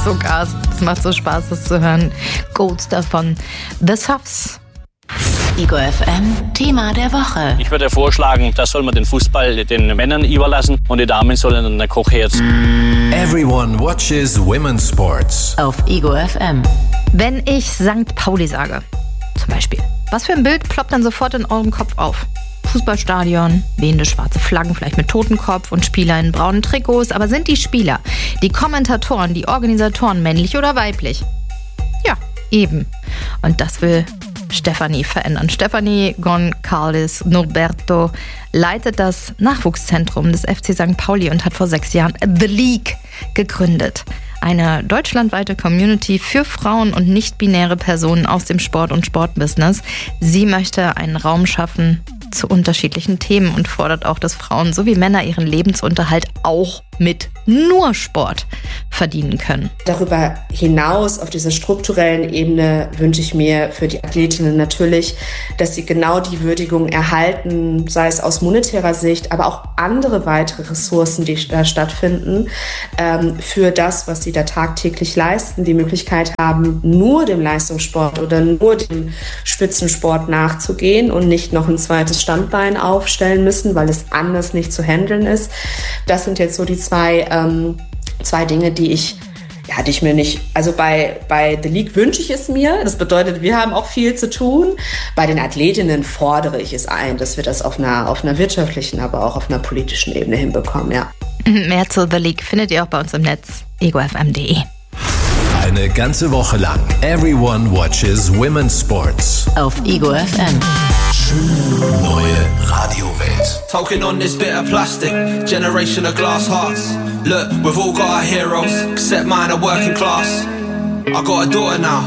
so Gas. Es macht so Spaß, das zu hören. Gold Stuff von The Suffs. Ego FM, Thema der Woche. Ich würde vorschlagen, das soll man den Fußball den Männern überlassen und die Damen sollen an der Kochherd. Everyone watches women's sports. Auf Ego FM. Wenn ich St. Pauli sage, zum Beispiel, was für ein Bild ploppt dann sofort in eurem Kopf auf? Fußballstadion, wehende schwarze Flaggen, vielleicht mit Totenkopf und Spieler in braunen Trikots. Aber sind die Spieler, die Kommentatoren, die Organisatoren männlich oder weiblich? Ja, eben. Und das will Stefanie verändern. Stefanie Goncalves Norberto leitet das Nachwuchszentrum des FC St. Pauli und hat vor 6 Jahren The League gegründet. Eine deutschlandweite Community für Frauen und nicht-binäre Personen aus dem Sport und Sportbusiness. Sie möchte einen Raum schaffen zu unterschiedlichen Themen und fordert auch, dass Frauen sowie Männer ihren Lebensunterhalt auch mit nur Sport verdienen können. Darüber hinaus auf dieser strukturellen Ebene wünsche ich mir für die Athletinnen natürlich, dass sie genau die Würdigung erhalten, sei es aus monetärer Sicht, aber auch andere weitere Ressourcen, die da stattfinden, für das, was sie da tagtäglich leisten, die Möglichkeit haben, nur dem Leistungssport oder nur dem Spitzensport nachzugehen und nicht noch ein zweites Standbein aufstellen müssen, weil es anders nicht zu handeln ist. Das sind jetzt so die zwei Dinge, die ich mir nicht, also bei The League wünsche ich es mir. Das bedeutet, wir haben auch viel zu tun. Bei den Athletinnen fordere ich es ein, dass wir das auf einer wirtschaftlichen, aber auch auf einer politischen Ebene hinbekommen, ja. Mehr zu The League findet ihr auch bei uns im Netz, egofm.de. Eine ganze Woche lang Everyone watches women's sports. Auf Ego FM. Neue Radiowelt. Talking on this bit of plastic, generation of glass hearts. Look, we've all got our heroes, except mine are working class. I got a daughter now.